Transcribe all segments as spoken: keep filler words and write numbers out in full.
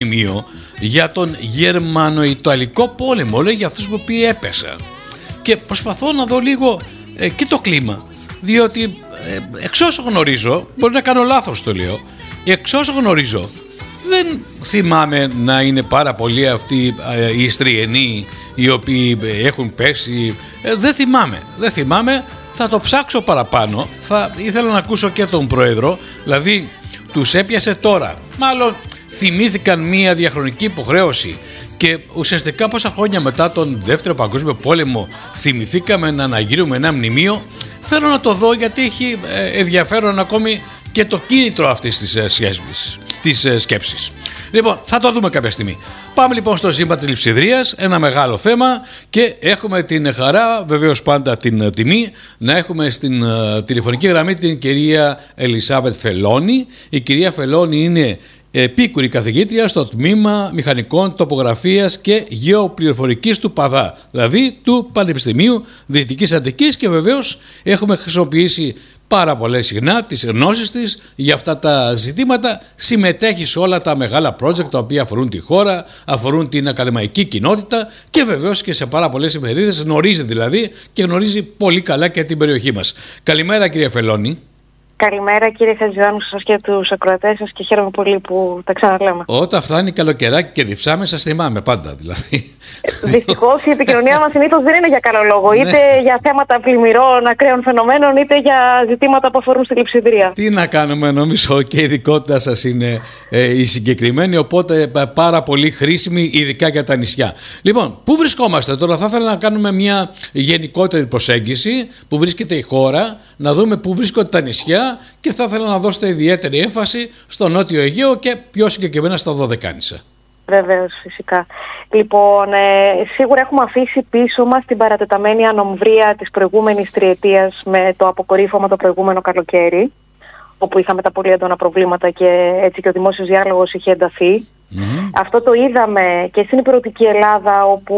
μνημείο για τον Γερμανο-Ιταλικό πόλεμο, λέει, για αυτούς που οποίοι έπεσαν. Και προσπαθώ να δω λίγο ε, και το κλίμα, διότι ε, εξ όσο γνωρίζω, μπορεί να κάνω λάθος το λέω, εξ όσο γνωρίζω δεν θυμάμαι να είναι πάρα πολλοί αυτοί ε, οι Ιστριενοί οι οποίοι έχουν πέσει, ε, δεν θυμάμαι, δεν θυμάμαι, θα το ψάξω παραπάνω, θα ήθελα να ακούσω και τον πρόεδρο, δηλαδή τους έπιασε τώρα, μάλλον θυμήθηκαν μία διαχρονική υποχρέωση και ουσιαστικά πόσα χρόνια μετά τον Δεύτερο Παγκόσμιο Πόλεμο θυμηθήκαμε να αναγύρουμε ένα μνημείο. Θέλω να το δω γιατί έχει ενδιαφέρον ακόμη και το κίνητρο αυτής της σκέψης, της σκέψης. Λοιπόν, θα το δούμε κάποια στιγμή. Πάμε λοιπόν στο ζήτημα της λειψιδρίας, ένα μεγάλο θέμα, και έχουμε την χαρά, βεβαίως πάντα την τιμή, να έχουμε στην uh, τηλεφωνική γραμμή την κυρία Ελισάβετ Φελώνη. Η κυρία Φελώνη είναι επίκουρη καθηγήτρια στο τμήμα Μηχανικών Τοπογραφίας και Γεωπληροφορικής του ΠΑΔΑ, δηλαδή του Πανεπιστημίου Δυτικής Αττικής, και βεβαίως έχουμε χρησιμοποιήσει πάρα πολλές συχνά τις γνώσεις της για αυτά τα ζητήματα. Συμμετέχει σε όλα τα μεγάλα project τα οποία αφορούν τη χώρα, αφορούν την ακαδημαϊκή κοινότητα και βεβαίως και σε πάρα πολλές εφημερίδες, γνωρίζει δηλαδή και γνωρίζει πολύ καλά και την περιοχή μας. Καλημέρα κυρία Φελώνη. Καλημέρα κύριε Χατζηδάνου, σας και τους ακροατές σας, και χαίρομαι πολύ που τα ξαναλέμε. Όταν φτάνει καλοκαιράκι και διψάμε, σας θυμάμαι πάντα δηλαδή. Δυστυχώς η επικοινωνία μας συνήθως δεν είναι για καλό λόγο, είτε για θέματα πλημμυρών, ακραίων φαινομένων, είτε για ζητήματα που αφορούν στη λειψιδρία. Τι να κάνουμε, νομίζω και η ειδικότητα σας είναι ε, η συγκεκριμένη, οπότε πάρα πολύ χρήσιμη, ειδικά για τα νησιά. Λοιπόν, πού βρισκόμαστε τώρα? Θα ήθελα να κάνουμε μια γενικότερη προσέγγιση, που βρίσκεται η χώρα, να δούμε πού βρίσκονται τα νησιά, και θα ήθελα να δώσετε ιδιαίτερη έμφαση στο Νότιο Αιγαίο και πιο συγκεκριμένα στα Δωδεκάνησα. Βεβαίως, φυσικά. Λοιπόν, ε, σίγουρα έχουμε αφήσει πίσω μας την παρατεταμένη ανομβρία της προηγούμενης τριετίας με το αποκορύφωμα το προηγούμενο καλοκαίρι, όπου είχαμε τα πολύ έντονα προβλήματα και έτσι και ο δημόσιος διάλογος είχε ενταθεί. Mm-hmm. Αυτό το είδαμε και στην υπηρετική Ελλάδα, όπου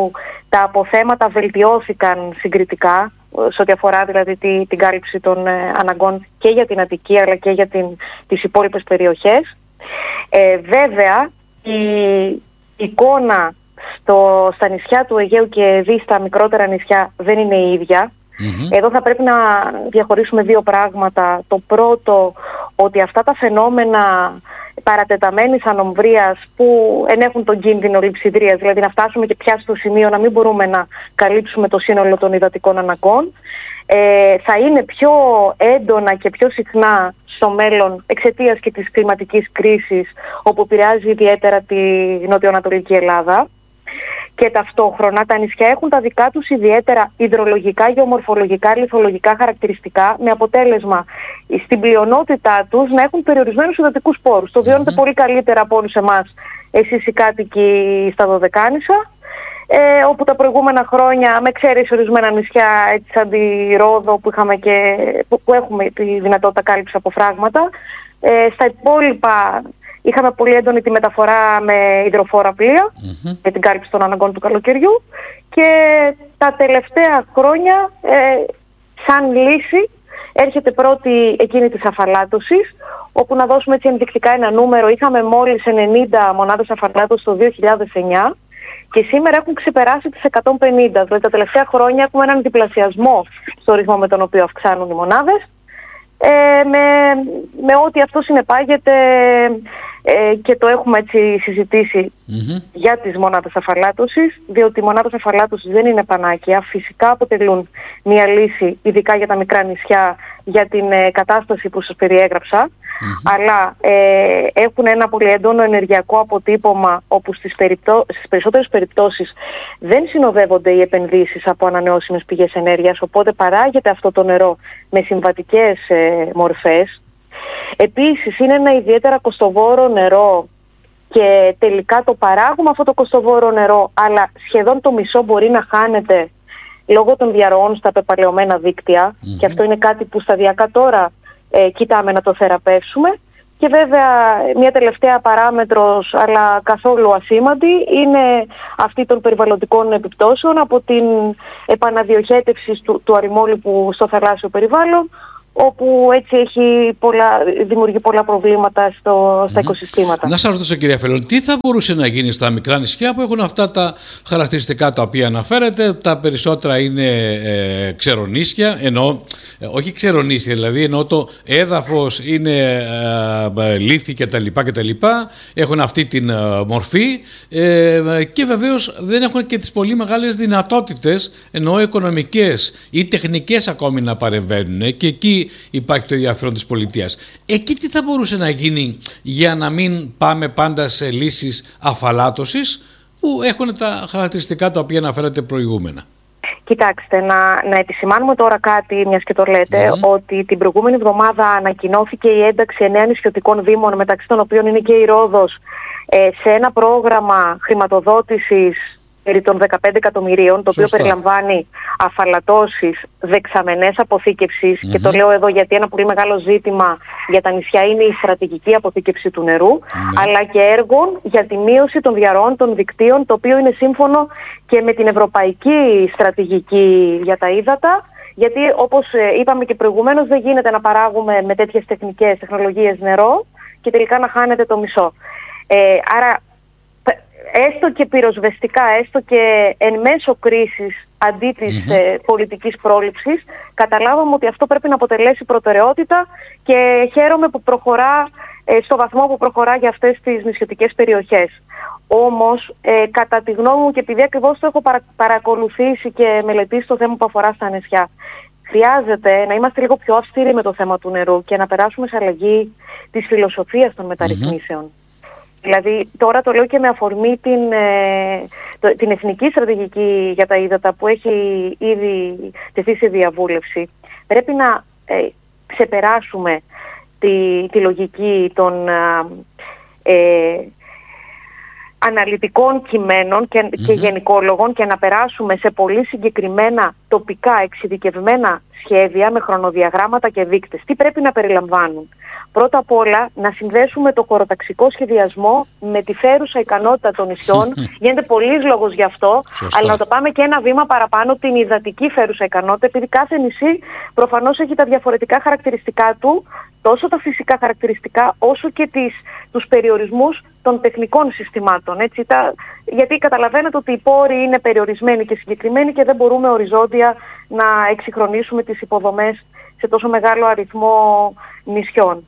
τα αποθέματα βελτιώθηκαν συγκριτικά, σε ό,τι αφορά δηλαδή την, την κάλυψη των ε, αναγκών και για την Αττική αλλά και για την, τις υπόλοιπες περιοχές. Ε, βέβαια, η εικόνα στο, στα νησιά του Αιγαίου και δει στα μικρότερα νησιά δεν είναι η ίδια. Mm-hmm. Εδώ θα πρέπει να διαχωρίσουμε δύο πράγματα. Το πρώτο, ότι αυτά τα φαινόμενα παρατεταμένης ανομβρίας που ενέχουν τον κίνδυνο λειψιδρίας, δηλαδή να φτάσουμε και πια στο σημείο να μην μπορούμε να καλύψουμε το σύνολο των υδατικών αναγκών, ε, θα είναι πιο έντονα και πιο συχνά στο μέλλον εξαιτίας και της κλιματικής κρίσης, όπου επηρεάζει ιδιαίτερα τη νοτιοανατολική Ελλάδα. Και ταυτόχρονα τα νησιά έχουν τα δικά τους ιδιαίτερα υδρολογικά, γεωμορφολογικά, λιθολογικά χαρακτηριστικά, με αποτέλεσμα στην πλειονότητά τους να έχουν περιορισμένους υδατικούς πόρους. Το βιώνετε mm-hmm. πολύ καλύτερα από όλους εμάς εσείς οι κάτοικοι στα Δωδεκάνησα, ε, όπου τα προηγούμενα χρόνια, με εξαίρεση ορισμένα νησιά έτσι σαν τη Ρόδο που, είχαμε και, που, που έχουμε τη δυνατότητα κάλυψη από φράγματα, ε, στα υπόλοιπα είχαμε πολύ έντονη τη μεταφορά με υδροφόρα πλοία mm-hmm. για την κάλυψη των αναγκών του καλοκαιριού, και τα τελευταία χρόνια ε, σαν λύση έρχεται πρώτη εκείνη της αφαλάτωσης, όπου να δώσουμε έτσι ενδεικτικά ένα νούμερο, είχαμε μόλις ενενήντα μονάδες αφαλάτωσης το δύο χιλιάδες εννιά και σήμερα έχουν ξεπεράσει τις εκατόν πενήντα. Δηλαδή τα τελευταία χρόνια έχουμε έναν διπλασιασμό στο ρυθμό με τον οποίο αυξάνουν οι μονάδες, ε, με, με ό,τι αυτό συνεπάγεται. Ε, και το έχουμε έτσι συζητήσει mm-hmm. για τις μονάδες αφαλάτωσης, διότι οι μονάδες αφαλάτωσης δεν είναι πανάκια, φυσικά αποτελούν μια λύση ειδικά για τα μικρά νησιά για την ε, κατάσταση που σας περιέγραψα, mm-hmm. αλλά ε, έχουν ένα πολύ έντονο ενεργειακό αποτύπωμα, όπου στις, περιπτώ... στις περισσότερες περιπτώσεις δεν συνοδεύονται οι επενδύσεις από ανανεώσιμες πηγές ενέργειας, οπότε παράγεται αυτό το νερό με συμβατικές ε, μορφές. Επίσης είναι ένα ιδιαίτερα κοστοβόρο νερό και τελικά το παράγουμε αυτό το κοστοβόρο νερό, αλλά σχεδόν το μισό μπορεί να χάνεται λόγω των διαρροών στα πεπαλαιωμένα δίκτυα mm-hmm. και αυτό είναι κάτι που σταδιακά τώρα ε, κοιτάμε να το θεραπεύσουμε. Και βέβαια μια τελευταία παράμετρος, αλλά καθόλου ασήμαντη, είναι αυτή των περιβαλλοντικών επιπτώσεων από την επαναδιοχέτευση του, του αρημόλιπου στο θαλάσσιο περιβάλλον, όπου έτσι έχει πολλά, δημιουργεί πολλά προβλήματα στο, στα mm. οικοσυστήματα. Να σας ρωτήσω, κυρία Φελώνη, τι θα μπορούσε να γίνει στα μικρά νησιά που έχουν αυτά τα χαρακτηριστικά τα οποία αναφέρετε? Τα περισσότερα είναι ε, ξερονήσια, εννοώ, ε, όχι ξερονήσια, δηλαδή εννοώ το έδαφος είναι ε, ε, λίθη κτλ. κτλ. Έχουν αυτή την ε, μορφή ε, και βεβαίως δεν έχουν και τις πολύ μεγάλες δυνατότητες, εννοώ οικονομικές ή τεχνικές ακόμη, να παρεμβαίνουν, και εκεί υπάρχει το ενδιαφέρον της πολιτείας. Εκεί τι θα μπορούσε να γίνει για να μην πάμε πάντα σε λύσεις αφαλάτωσης που έχουν τα χαρακτηριστικά τα οποία αναφέρατε προηγούμενα? Κοιτάξτε, να, να επισημάνουμε τώρα κάτι, μιας και το λέτε, mm. ότι την προηγούμενη εβδομάδα ανακοινώθηκε η ένταξη εννέα νησιωτικών δήμων, μεταξύ των οποίων είναι και η Ρόδος, ε, σε ένα πρόγραμμα χρηματοδότησης περί των δεκαπέντε εκατομμυρίων, το οποίο περιλαμβάνει αφαλατώσεις, δεξαμενές αποθήκευσης, mm-hmm. και το λέω εδώ γιατί ένα πολύ μεγάλο ζήτημα για τα νησιά είναι η στρατηγική αποθήκευση του νερού, mm-hmm. αλλά και έργων για τη μείωση των διαρροών των δικτύων, το οποίο είναι σύμφωνο και με την ευρωπαϊκή στρατηγική για τα ύδατα, γιατί όπως είπαμε και προηγουμένως, δεν γίνεται να παράγουμε με τέτοιες τεχνικές τεχνολογίες νερό και τελικά να χάνεται το μισό. Ε, άρα έστω και πυροσβεστικά, έστω και εν μέσω κρίσης αντί της mm-hmm. ε, πολιτικής πρόληψης, καταλάβαμε ότι αυτό πρέπει να αποτελέσει προτεραιότητα και χαίρομαι που προχωρά ε, στο βαθμό που προχωρά για αυτές τις νησιωτικές περιοχές. Όμως, ε, κατά τη γνώμη μου, και επειδή ακριβώς το έχω παρα, παρακολουθήσει και μελετήσει το θέμα που αφορά στα νησιά, χρειάζεται να είμαστε λίγο πιο αυστηροί με το θέμα του νερού και να περάσουμε σε αλλαγή της φιλοσοφίας των μεταρρυθμίσεων. Mm-hmm. Δηλαδή, τώρα το λέω και με αφορμή την, ε, το, την εθνική στρατηγική για τα ύδατα που έχει ήδη τεθεί σε διαβούλευση. Πρέπει να ε, ξεπεράσουμε τη, τη λογική των ε, αναλυτικών κειμένων και, mm-hmm. και γενικόλογων και να περάσουμε σε πολύ συγκεκριμένα τοπικά εξειδικευμένα σχέδια με χρονοδιαγράμματα και δείκτες. Τι πρέπει να περιλαμβάνουν? Πρώτα απ' όλα, να συνδέσουμε το χωροταξικό σχεδιασμό με τη φέρουσα ικανότητα των νησιών. Γίνεται πολλής λόγος γι' αυτό, Σωστά. αλλά να το πάμε και ένα βήμα παραπάνω, την υδατική φέρουσα ικανότητα, επειδή κάθε νησί προφανώς έχει τα διαφορετικά χαρακτηριστικά του, τόσο τα φυσικά χαρακτηριστικά, όσο και τις, τους περιορισμούς των τεχνικών συστημάτων. Έτσι, τα, γιατί καταλαβαίνετε ότι οι πόροι είναι περιορισμένοι και συγκεκριμένοι και δεν μπορούμε οριζόντια να εξυγχρονίσουμε τις υποδομές σε τόσο μεγάλο αριθμό νησιών.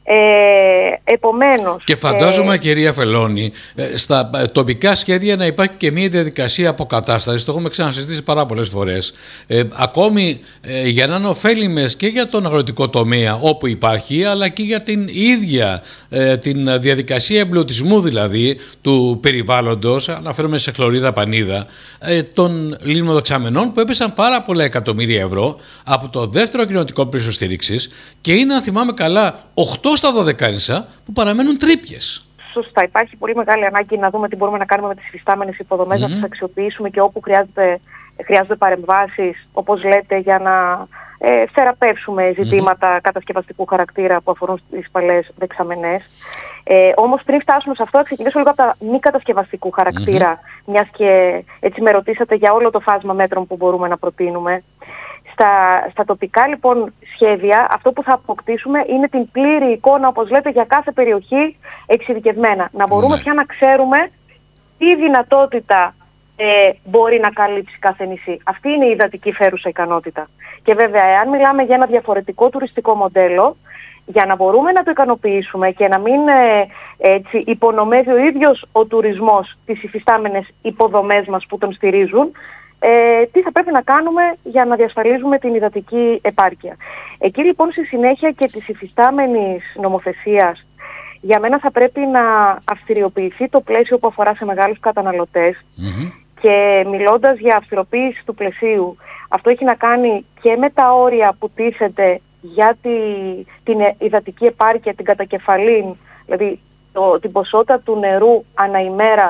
Ε, επομένως, και φαντάζομαι, ε, κυρία Φελώνη, στα τοπικά σχέδια να υπάρχει και μια διαδικασία αποκατάστασης. Το έχουμε ξανασυζητήσει πάρα πολλές φορές. Ε, ακόμη ε, για να είναι ωφέλιμες και για τον αγροτικό τομέα όπου υπάρχει, αλλά και για την ίδια ε, την διαδικασία εμπλουτισμού δηλαδή του περιβάλλοντος. Αναφέρομαι σε χλωρίδα πανίδα ε, των λιμνοδεξαμενών που έπεσαν πάρα πολλά εκατομμύρια ευρώ από το δεύτερο κοινοτικό πλαίσιο στήριξης και είναι, αν θυμάμαι καλά, οκτώ στα δωδεκάνησα που παραμένουν τρύπιες. Σωστά. Υπάρχει πολύ μεγάλη ανάγκη να δούμε τι μπορούμε να κάνουμε με τις υφιστάμενες υποδομές, mm-hmm. να τις αξιοποιήσουμε και όπου χρειάζεται, χρειάζονται παρεμβάσεις, όπως λέτε, για να ε, θεραπεύσουμε ζητήματα mm-hmm. κατασκευαστικού χαρακτήρα που αφορούν τις παλαιές δεξαμενές. Ε, όμως πριν φτάσουμε σε αυτό, θα ξεκινήσω λίγο από τα μη κατασκευαστικού χαρακτήρα, mm-hmm. μιας και έτσι με ρωτήσατε για όλο το φάσμα μέτρων που μπορούμε να προτείνουμε. Στα, στα τοπικά λοιπόν σχέδια, αυτό που θα αποκτήσουμε είναι την πλήρη εικόνα, όπως λέτε, για κάθε περιοχή εξειδικευμένα. Να μπορούμε ναι. πια να ξέρουμε τι δυνατότητα ε, μπορεί να καλύψει κάθε νησί. Αυτή είναι η υδατική φέρουσα ικανότητα. Και βέβαια, εάν μιλάμε για ένα διαφορετικό τουριστικό μοντέλο, για να μπορούμε να το ικανοποιήσουμε και να μην ε, έτσι, υπονομεύει ο ίδιος ο τουρισμός τις υφιστάμενες υποδομές μας που τον στηρίζουν, Ε, τι θα πρέπει να κάνουμε για να διασφαλίζουμε την υδατική επάρκεια. Εκεί λοιπόν στη συνέχεια και της υφιστάμενης νομοθεσίας, για μένα θα πρέπει να αυστηριοποιηθεί το πλαίσιο που αφορά σε μεγάλους καταναλωτές mm-hmm. και μιλώντας για αυστηριοποίηση του πλαισίου, αυτό έχει να κάνει και με τα όρια που τίθενται για τη, την υδατική επάρκεια, την κατακεφαλήν, δηλαδή το, την ποσότητα του νερού ανά ημέρα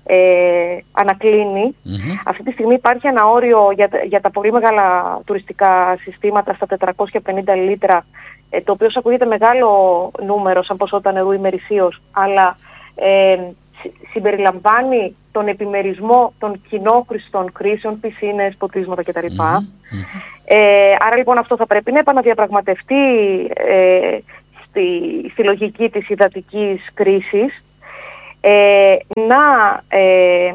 Ε, ανακλίνει. Mm-hmm. Αυτή τη στιγμή υπάρχει ένα όριο για, για τα πολύ μεγάλα τουριστικά συστήματα στα τετρακόσια πενήντα λίτρα, ε, το οποίο ακούγεται μεγάλο νούμερο σαν ποσότητα νερού ημερησίως, αλλά ε, συμπεριλαμβάνει τον επιμερισμό των κοινόχρηστων χρήσεων, πισίνες, ποτίσματα κτλ. Mm-hmm. Ε, άρα λοιπόν αυτό θα πρέπει να επαναδιαπραγματευτεί ε, στη, στη λογική της υδατικής κρίσης, ε, να ε,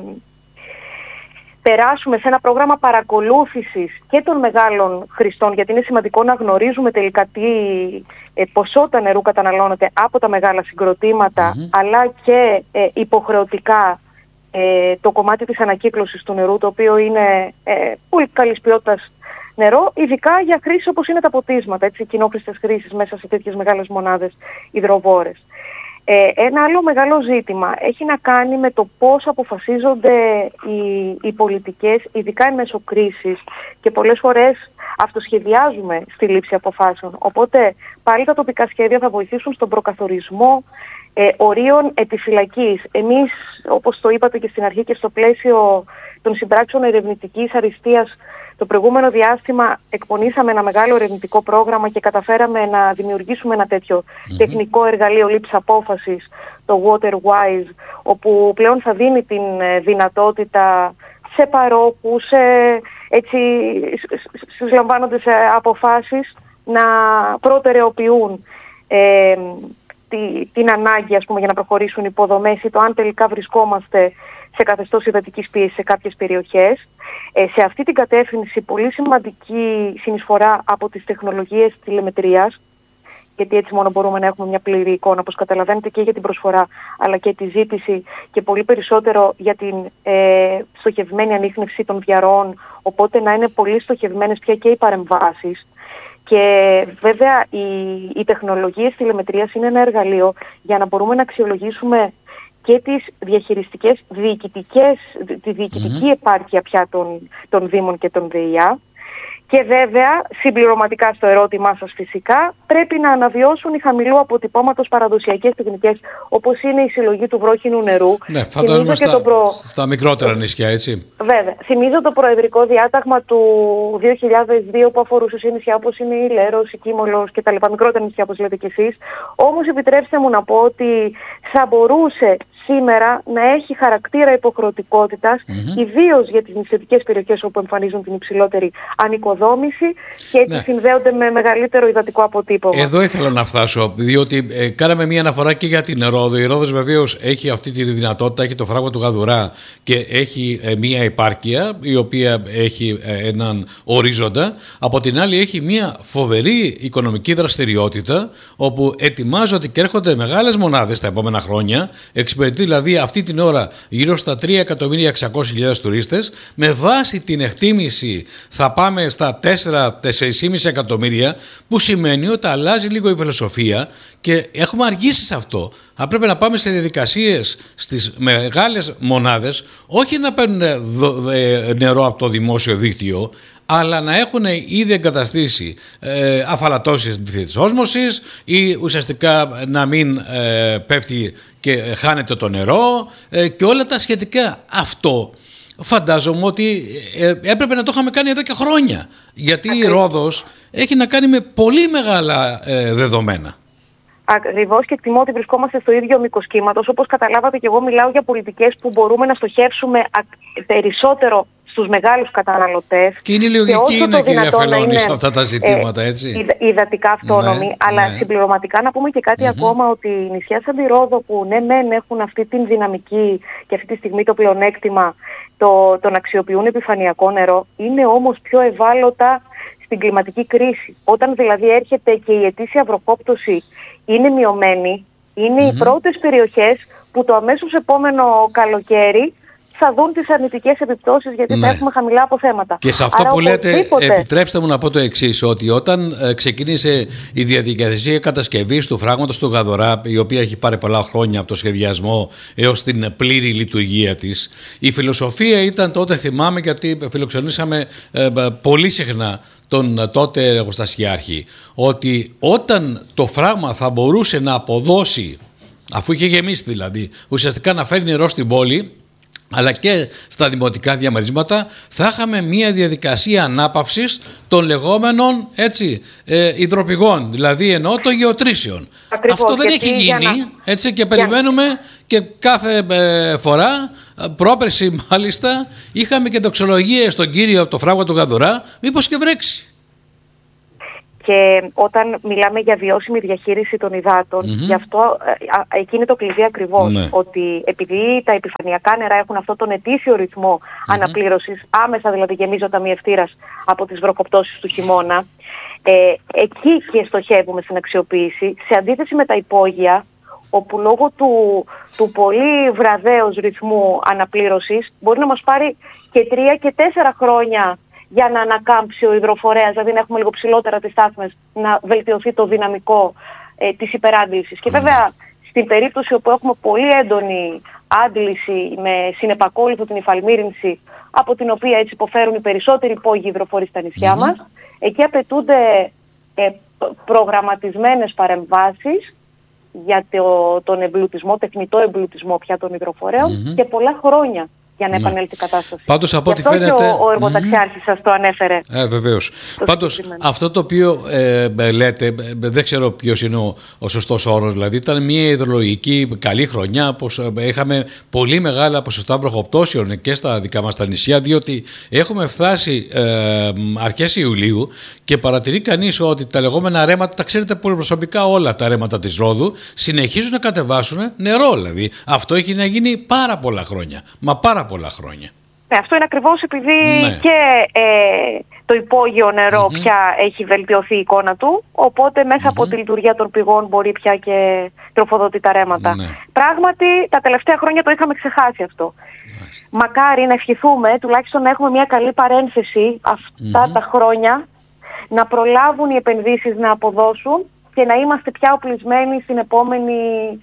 περάσουμε σε ένα πρόγραμμα παρακολούθησης και των μεγάλων χρηστών, γιατί είναι σημαντικό να γνωρίζουμε τελικά τι ε, ποσότητα νερού καταναλώνεται από τα μεγάλα συγκροτήματα, mm-hmm. αλλά και ε, υποχρεωτικά ε, το κομμάτι της ανακύκλωσης του νερού, το οποίο είναι ε, πολύ καλής ποιότητας νερό, ειδικά για χρήσεις όπως είναι τα ποτίσματα, έτσι, κοινόχρηστες χρήσεις μέσα σε τέτοιες μεγάλες μονάδες υδροβόρες. Ε, ένα άλλο μεγάλο ζήτημα έχει να κάνει με το πώς αποφασίζονται οι, οι πολιτικές, ειδικά εν μέσω κρίσης, και πολλές φορές αυτοσχεδιάζουμε στη λήψη αποφάσεων. Οπότε πάλι τα τοπικά σχέδια θα βοηθήσουν στον προκαθορισμό ε, ορίων επιφυλακής. Εμείς, όπως το είπατε και στην αρχή και στο πλαίσιο των συμπράξεων ερευνητικής αριστείας, το προηγούμενο διάστημα εκπονήσαμε ένα μεγάλο ερευνητικό πρόγραμμα και καταφέραμε να δημιουργήσουμε ένα τέτοιο mm-hmm. τεχνικό εργαλείο λήψης απόφασης, το WaterWise, όπου πλέον θα δίνει την δυνατότητα σε παρόχους, σε, έτσι, στους λαμβάνοντες αποφάσεις να προτεραιοποιούν ε, τη, την ανάγκη, ας πούμε, για να προχωρήσουν υποδομές ή το αν τελικά βρισκόμαστε σε καθεστώς υδατικής πίεσης σε κάποιες περιοχές. Ε, σε αυτή την κατεύθυνση πολύ σημαντική συνεισφορά από τις τεχνολογίες τηλεμετρίας, γιατί έτσι μόνο μπορούμε να έχουμε μια πλήρη εικόνα, όπως καταλαβαίνετε, και για την προσφορά αλλά και τη ζήτηση, και πολύ περισσότερο για την ε, στοχευμένη ανίχνευση των διαρροών, οπότε να είναι πολύ στοχευμένες πια και οι παρεμβάσεις. Και βέβαια οι, οι τεχνολογίες τηλεμετρίας είναι ένα εργαλείο για να μπορούμε να αξιολογήσουμε και τις διαχειριστικές, διοικητικές, τη διοικητική mm-hmm. επάρκεια πια των, των Δήμων και των ΔΕΙΑ. Και βέβαια, συμπληρωματικά στο ερώτημά σας φυσικά, πρέπει να αναβιώσουν οι χαμηλού αποτυπώματος παραδοσιακές τεχνικές, όπως είναι η συλλογή του βρόχινου νερού. Ναι, φαντάζομαι στα, προ... στα μικρότερα νησιά, έτσι. Βέβαια. Θυμίζω το προεδρικό διάταγμα του δύο χιλιάδες δύο που αφορούσε σε νησιά όπως είναι η Λέρος, η Κίμολος κτλ. Μικρότερα νησιά, όπως λέτε κι εσείς. Όμως επιτρέψτε μου να πω ότι θα μπορούσε σήμερα να έχει χαρακτήρα υποχρεωτικότητας, mm-hmm. ιδίως για τις νησιωτικές περιοχές όπου εμφανίζουν την υψηλότερη ανοικοδόμηση και έτσι ναι. συνδέονται με μεγαλύτερο υδατικό αποτύπωμα. Εδώ ήθελα να φτάσω, διότι ε, κάναμε μία αναφορά και για την Ρόδο. Η Ρόδος βεβαίως έχει αυτή τη δυνατότητα, έχει το φράγμα του Γαδουρά και έχει ε, μία επάρκεια η οποία έχει ε, έναν ορίζοντα. Από την άλλη έχει μία φοβερή οικονομική δραστηριότητα όπου ετοιμάζονται και έρχονται μεγάλες μονάδες τα επόμενα χρόνια. Δηλαδή αυτή την ώρα γύρω στα τρία εκατομμύρια εξακόσιες χιλιάδες τουρίστες, με βάση την εκτίμηση θα πάμε στα τέσσερα με τέσσερα κόμμα πέντε εκατομμύρια, που σημαίνει ότι αλλάζει λίγο η φιλοσοφία και έχουμε αργήσει σε αυτό. Θα πρέπει να πάμε σε διαδικασίες στις μεγάλες μονάδες, όχι να παίρνουν νερό από το δημόσιο δίκτυο, αλλά να έχουν ήδη εγκαταστήσει ε, αφαλατώσεις της όσμωσης ή ουσιαστικά να μην ε, πέφτει και χάνεται το νερό ε, και όλα τα σχετικά. Αυτό φαντάζομαι ότι ε, έπρεπε να το είχαμε κάνει εδώ και χρόνια, γιατί Ακριβώς. η Ρόδος έχει να κάνει με πολύ μεγάλα ε, δεδομένα. Ακριβώς, και εκτιμώ ότι βρισκόμαστε στο ίδιο μήκος κύματος. Όπως καταλάβατε, και εγώ μιλάω για πολιτικές που μπορούμε να στοχεύσουμε περισσότερο στους μεγάλους καταναλωτές. Και είναι λογική, είναι, κυρία Φελώνη, σε αυτά τα ζητήματα, έτσι. Ε, υδατικά αυτόνομοι, ναι, αλλά ναι. συμπληρωματικά να πούμε και κάτι mm-hmm. ακόμα, ότι οι νησιά σαν τη Ρόδο, που ναι μεν έχουν αυτή την δυναμική και αυτή τη στιγμή το πλεονέκτημα το, το να αξιοποιούν επιφανειακό νερό, είναι όμως πιο ευάλωτα στην κλιματική κρίση. Όταν δηλαδή έρχεται και η ετήσια βροχόπτωση είναι μειωμένη, είναι mm-hmm. οι πρώτες περιοχές που το αμέσως επόμενο καλοκαίρι θα δουν τις αρνητικές επιπτώσεις, γιατί ναι. θα έχουμε χαμηλά αποθέματα. Και σε αυτό Άρα, που λέτε, οπωσδήποτε... επιτρέψτε μου να πω το εξής, ότι όταν ε, ξεκίνησε η διαδικασία κατασκευής του φράγματος του Γαδουρά, η οποία έχει πάρει πολλά χρόνια από το σχεδιασμό έως την πλήρη λειτουργία της, η φιλοσοφία ήταν τότε, θυμάμαι, γιατί φιλοξενήσαμε ε, πολύ συχνά τον τότε εργοστασιάρχη, ότι όταν το φράγμα θα μπορούσε να αποδώσει, αφού είχε γεμίσει δηλαδή, ουσιαστικά να φέρει νερό στην πόλη, αλλά και στα δημοτικά διαμερίσματα, θα είχαμε μια διαδικασία ανάπαυσης των λεγόμενων, έτσι, ε, υδροπηγών, δηλαδή εννοώ των γεωτρήσεων. Ακριβώς, αυτό δεν έχει γίνει, να... έτσι, και περιμένουμε για... και κάθε ε, φορά, πρόπερση μάλιστα, είχαμε και δοξολογίες στον κύριο από το φράγμα του Γαδουρά, μήπως και βρέξει. Και όταν μιλάμε για βιώσιμη διαχείριση των υδάτων, mm-hmm. γι' αυτό ε, εκεί είναι το κλειδί ακριβώς. Ναι. Ότι επειδή τα επιφανειακά νερά έχουν αυτόν τον ετήσιο ρυθμό mm-hmm. αναπλήρωσης, άμεσα δηλαδή γεμίζει ο ταμιευτήρας από τις βροχοπτώσεις του χειμώνα, ε, εκεί και στοχεύουμε στην αξιοποίηση, σε αντίθεση με τα υπόγεια, όπου λόγω του, του πολύ βραδέως ρυθμού αναπλήρωσης μπορεί να μας πάρει και τρία και τέσσερα χρόνια για να ανακάμψει ο υδροφορέας, δηλαδή να έχουμε λίγο ψηλότερα τις στάθμες, να βελτιωθεί το δυναμικό ε, της υπεράντλησης. Και βέβαια στην περίπτωση όπου έχουμε πολύ έντονη άντληση με συνεπακόλουθο την υφαλμύρινση, από την οποία έτσι υποφέρουν οι περισσότεροι υπόγειοι υδροφορείς στα νησιά mm-hmm. μας, εκεί απαιτούνται ε, προγραμματισμένες παρεμβάσεις για το, τον εμπλουτισμό, τεχνητό εμπλουτισμό πια των υδροφορέων mm-hmm. και πολλά χρόνια για να επανέλθει η κατάσταση. Πάντως, από ό,τι φαίνεται. Και ο, ο εργοταξιάρχης mm-hmm. σας το ανέφερε. Ε, βεβαίως. Πάντως, αυτό το οποίο ε, λέτε, ε, δεν ξέρω ποιος είναι ο, ο σωστός όρος, δηλαδή ήταν μια υδρολογική καλή χρονιά, πως ε, είχαμε πολύ μεγάλα ποσοστά βροχοπτώσεων και στα δικά μας τα νησιά, διότι έχουμε φτάσει ε, αρχές Ιουλίου και παρατηρεί κανείς ότι τα λεγόμενα ρέματα, τα ξέρετε πολύ προσωπικά όλα τα ρέματα της Ρόδου, συνεχίζουν να κατεβάσουν νερό. Δηλαδή, αυτό έχει να γίνει πάρα πολλά χρόνια. Μα πάρα πολλά χρόνια. Ναι, αυτό είναι ακριβώς επειδή ναι. και ε, το υπόγειο νερό mm-hmm. πια έχει βελτιωθεί η εικόνα του, οπότε μέσα mm-hmm. από τη λειτουργία των πηγών μπορεί πια και τροφοδοτεί τα ρέματα. Ναι. Πράγματι, τα τελευταία χρόνια το είχαμε ξεχάσει αυτό. Μάλιστα. Μακάρι να ευχηθούμε, τουλάχιστον να έχουμε μια καλή παρένθεση αυτά mm-hmm. τα χρόνια, να προλάβουν οι επενδύσεις να αποδώσουν και να είμαστε πια οπλισμένοι στην επόμενη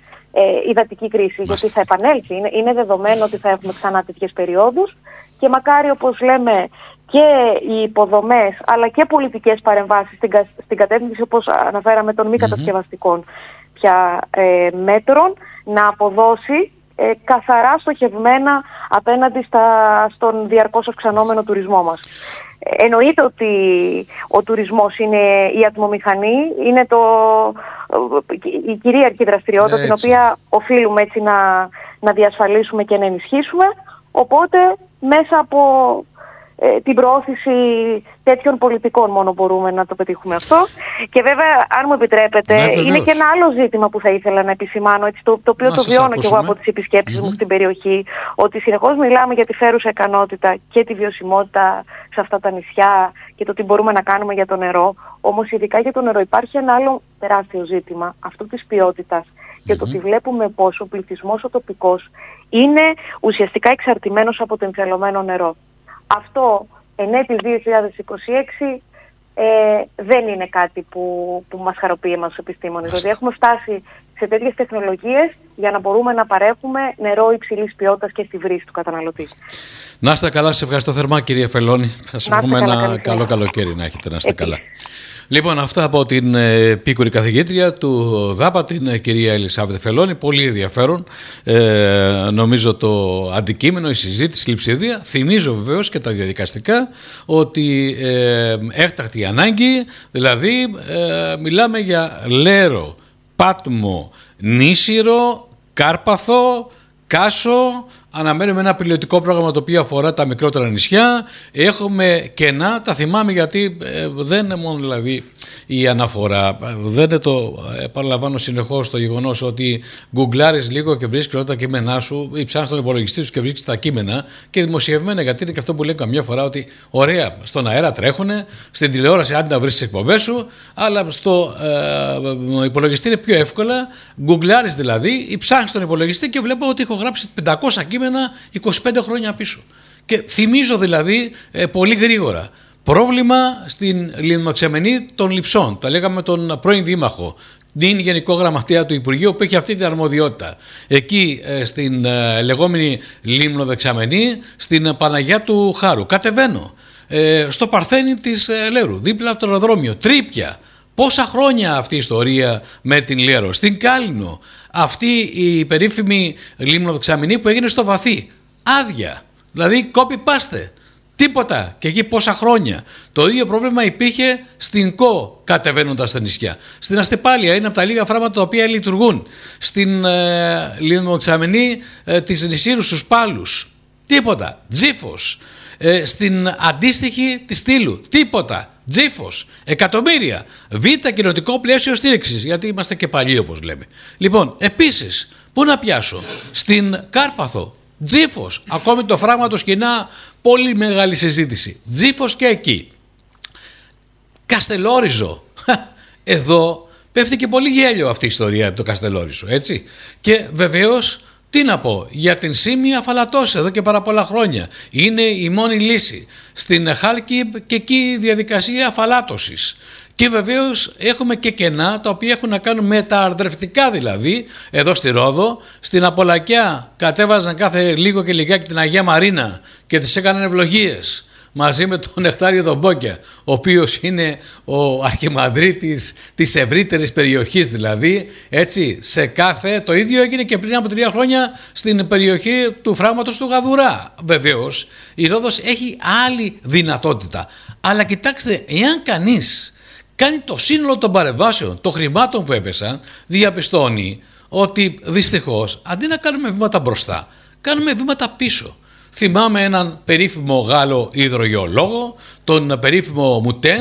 Ε, υδατική κρίση, Μάλιστα. γιατί θα επανέλθει. Είναι, είναι δεδομένο ότι θα έχουμε ξανά τέτοιες περιόδους και μακάρι, όπως λέμε, και οι υποδομές αλλά και πολιτικές παρεμβάσεις στην, στην κατεύθυνση, όπως αναφέραμε, των μη mm-hmm. κατασκευαστικών πια ε, μέτρων, να αποδώσει ε, καθαρά στοχευμένα απέναντι στα, στον διαρκώς αυξανόμενο τουρισμό μας. Ε, εννοείται ότι ο τουρισμός είναι η ατμομηχανή, είναι το, η κυρίαρχη δραστηριότητα την οποία οφείλουμε έτσι να, να διασφαλίσουμε και να ενισχύσουμε, οπότε μέσα από ε, την προώθηση τέτοιων πολιτικών μόνο μπορούμε να το πετύχουμε αυτό. Και βέβαια, αν μου επιτρέπετε, ναι, είναι και ένα άλλο ζήτημα που θα ήθελα να επισημάνω, έτσι, το, το οποίο να το βιώνω κι εγώ από τις επισκέψεις mm-hmm. μου στην περιοχή, ότι συνεχώς μιλάμε για τη φέρουσα ικανότητα και τη βιωσιμότητα σε αυτά τα νησιά και το τι μπορούμε να κάνουμε για το νερό. Όμως ειδικά για το νερό υπάρχει ένα άλλο τεράστιο ζήτημα, αυτό της ποιότητας. Και mm-hmm. το ότι βλέπουμε πως ο πληθυσμός ο τοπικός είναι ουσιαστικά εξαρτημένος από το εμφιαλωμένο νερό. Αυτό εν έτη δύο χιλιάδες είκοσι έξι ε, δεν είναι κάτι που, που μας χαροποιεί εμάς τους επιστήμονες. Δηλαδή έχουμε φτάσει σε τέτοιες τεχνολογίες για να μπορούμε να παρέχουμε νερό υψηλής ποιότητας και στη βρύση του καταναλωτή. Να είστε καλά, σας ευχαριστώ θερμά κυρία Φελώνη. Σας εύχομαι ένα καλά, καλό καλοκαίρι να έχετε, να είστε καλά. Λοιπόν, αυτά από την επίκουρη καθηγήτρια του ΔΑΠΑ, την κυρία Ελισάβετ Φελώνη. Πολύ ενδιαφέρον, ε, νομίζω, το αντικείμενο, η συζήτηση, η λειψιδρία. Θυμίζω βεβαίως και τα διαδικαστικά ότι ε, έκτακτη ανάγκη, δηλαδή ε, μιλάμε για Λέρο, Πάτμο, Νήσιρο, Κάρπαθο, Κάσο. Αναμένουμε ένα πιλωτικό πρόγραμμα το οποίο αφορά τα μικρότερα νησιά. Έχουμε κενά, τα θυμάμαι γιατί ε, δεν είναι μόνο δηλαδή η αναφορά. Δεν είναι το, επαναλαμβάνω συνεχώς το γεγονός ότι γκουγκλάρεις λίγο και βρίσκεις όλα τα κείμενά σου ή ψάχνεις τον υπολογιστή σου και βρίσκεις τα κείμενα και δημοσιευμένα, γιατί είναι και αυτό που λέει καμιά φορά ότι ωραία, στον αέρα τρέχουνε, στην τηλεόραση άντε να βρεις τις εκπομπές σου, αλλά στο ε, υπολογιστή είναι πιο εύκολα. Γκουγκλάρεις δηλαδή ή ψάχνεις τον υπολογιστή και βλέπω ότι έχω γράψει πεντακόσια κείμενα είκοσι πέντε χρόνια πίσω. Και θυμίζω δηλαδή ε, πολύ γρήγορα πρόβλημα στην λιμνοξαμενή των λειψών. Τα λέγαμε τον πρώην δήμαρχο, την Γενικό Γραμματέα του Υπουργείου που έχει αυτή την αρμοδιότητα. Εκεί ε, στην ε, λεγόμενη λιμνοδεξαμενή, στην Παναγιά του Χάρου. Κατεβαίνω ε, στο Παρθένι της ε, Λέρου, δίπλα από το αεροδρόμιο, Τρίπια. Πόσα χρόνια αυτή η ιστορία με την Λέρο. Στην Κάλινο, αυτή η περίφημη λιμνοδεξαμενή που έγινε στο Βαθύ. Άδεια. Δηλαδή copy-paste. Τίποτα. Και εκεί πόσα χρόνια. Το ίδιο πρόβλημα υπήρχε στην Κο κατεβαίνοντας στα νησιά. Στην Αστεπάλεια είναι από τα λίγα φράγματα τα οποία λειτουργούν. Στην ε, λιμνοδεξαμενή ε, της Νησίρου στους Πάλους. Τίποτα. Τζίφος. Ε, στην αντίστοιχη της Στήλου. Τίποτα. Τζίφος, εκατομμύρια. Β, κοινοτικό πλαίσιο στήριξης, γιατί είμαστε και παλιοί όπως λέμε. Λοιπόν, επίσης, πού να πιάσω, στην Κάρπαθο, Τζίφος, ακόμη το φράγμα του Σκηνά, πολύ μεγάλη συζήτηση. Τζίφος και εκεί. Καστελόριζο, εδώ πέφτει και πολύ γέλιο αυτή η ιστορία το Καστελόριζο, έτσι. Και βεβαίως, τι να πω, για την Σύμη αφαλατώσει εδώ και πάρα πολλά χρόνια. Είναι η μόνη λύση. Στην Χάλκη και εκεί η διαδικασία αφαλάτωσης. Και βεβαίως έχουμε και κενά τα οποία έχουν να κάνουν με τα αρδρευτικά, δηλαδή εδώ στη Ρόδο, στην Απολακιά κατέβαζαν κάθε λίγο και λιγάκι την Αγία Μαρίνα και τις έκαναν ευλογίες μαζί με τον Νεκτάριο Δομπόκια, ο οποίος είναι ο αρχιμανδρίτης της ευρύτερης περιοχής, δηλαδή, έτσι, σε κάθε, το ίδιο έγινε και πριν από τρία χρόνια στην περιοχή του φράγματος του Γαδουρά. Βεβαίως, η Ρόδος έχει άλλη δυνατότητα, αλλά κοιτάξτε, εάν κανείς κάνει το σύνολο των παρεμβάσεων, των χρημάτων που έπεσαν, διαπιστώνει ότι δυστυχώς, αντί να κάνουμε βήματα μπροστά, κάνουμε βήματα πίσω. Θυμάμαι έναν περίφημο Γάλλο υδρογεολόγο, τον περίφημο Μουτέν,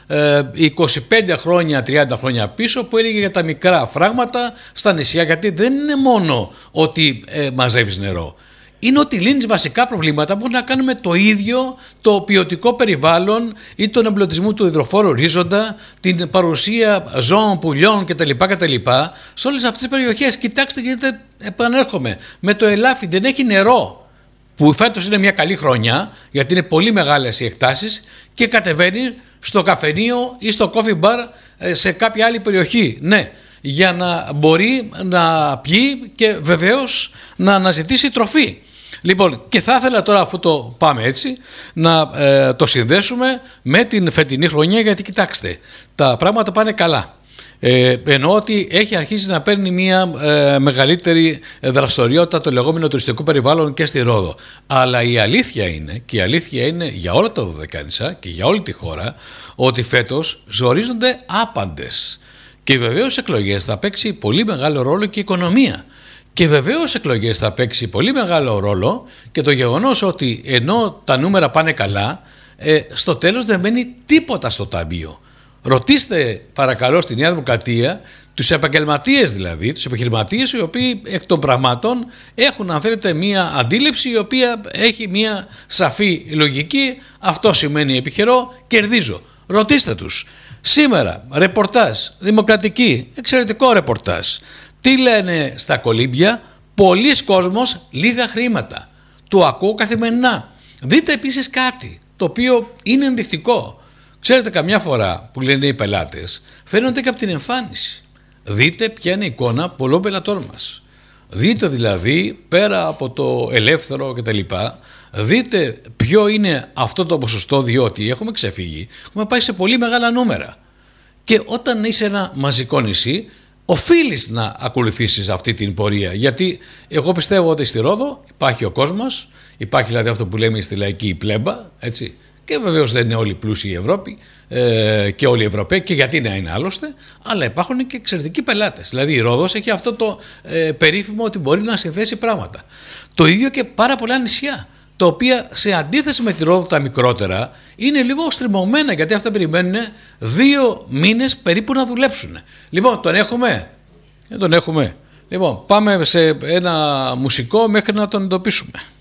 είκοσι πέντε χρόνια, τριάντα χρόνια πίσω, που έλεγε για τα μικρά φράγματα στα νησιά, γιατί δεν είναι μόνο ότι ε, μαζεύεις νερό. Είναι ότι λύνεις βασικά προβλήματα που έχουν να κάνουν με το ίδιο το ποιοτικό περιβάλλον ή τον εμπλουτισμό του υδροφόρου ορίζοντα, την παρουσία ζώων, πουλιών κτλ. κτλ. Σε όλες αυτές τις περιοχές. Κοιτάξτε, γιατί επανέρχομαι. Με το ελάφι δεν έχει νερό, που φέτος είναι μια καλή χρονιά, γιατί είναι πολύ μεγάλες οι εκτάσεις, και κατεβαίνει στο καφενείο ή στο coffee bar σε κάποια άλλη περιοχή. Ναι, για να μπορεί να πιει και βεβαίως να αναζητήσει τροφή. Λοιπόν, και θα ήθελα τώρα, αφού το πάμε έτσι, να ε, το συνδέσουμε με την φετινή χρονιά, γιατί κοιτάξτε, τα πράγματα πάνε καλά. Ε, εννοώ ότι έχει αρχίσει να παίρνει μια ε, μεγαλύτερη δραστηριότητα το λεγόμενο τουριστικό περιβάλλον και στη Ρόδο. Αλλά η αλήθεια είναι, και η αλήθεια είναι για όλα τα Δωδεκάνησα και για όλη τη χώρα, ότι φέτος ζορίζονται άπαντες. Και βεβαίως εκλογές θα παίξει πολύ μεγάλο ρόλο και η οικονομία. Και βεβαίως εκλογές θα παίξει πολύ μεγάλο ρόλο και το γεγονός ότι ενώ τα νούμερα πάνε καλά, ε, στο τέλος δεν μένει τίποτα στο ταμείο. Ρωτήστε παρακαλώ στη Νέα Δημοκρατία, τους επαγγελματίες δηλαδή, τους επιχειρηματίες οι οποίοι εκ των πραγμάτων έχουν, αν θέλετε, μία αντίληψη η οποία έχει μία σαφή λογική. Αυτό σημαίνει επιχειρώ, κερδίζω. Ρωτήστε τους. Σήμερα, ρεπορτάζ, δημοκρατική, εξαιρετικό ρεπορτάζ. Τι λένε στα κολύμπια? Πολλοί κόσμος, λίγα χρήματα. Το ακούω καθημερινά. Δείτε επίσης κάτι το οποίο είναι ενδεικτικό. Ξέρετε, καμιά φορά που λένε οι πελάτες, φαίνονται και από την εμφάνιση. Δείτε ποια είναι η εικόνα πολλών πελατών μας. Δείτε δηλαδή, πέρα από το ελεύθερο κτλ., δείτε ποιο είναι αυτό το ποσοστό, διότι έχουμε ξεφύγει, έχουμε πάει σε πολύ μεγάλα νούμερα. Και όταν είσαι ένα μαζικό νησί, οφείλεις να ακολουθήσεις αυτή την πορεία. Γιατί εγώ πιστεύω ότι στη Ρόδο υπάρχει ο κόσμος, υπάρχει δηλαδή αυτό που λέμε στη λαϊκή πλέμπα, έτσι. Και βεβαίως δεν είναι όλοι πλούσιοι η Ευρώπη ε, και όλοι οι Ευρωπαίοι, και γιατί να είναι άλλωστε, αλλά υπάρχουν και εξαιρετικοί πελάτες. Δηλαδή η Ρόδος έχει αυτό το ε, περίφημο ότι μπορεί να συνθέσει πράγματα. Το ίδιο και πάρα πολλά νησιά, τα οποία σε αντίθεση με τη Ρόδο τα μικρότερα είναι λίγο στριμωγμένα, γιατί αυτά περιμένουν δύο μήνες περίπου να δουλέψουν. Λοιπόν, τον έχουμε. Δεν τον έχουμε. Λοιπόν, πάμε σε ένα μουσικό μέχρι να τον εντοπίσουμε.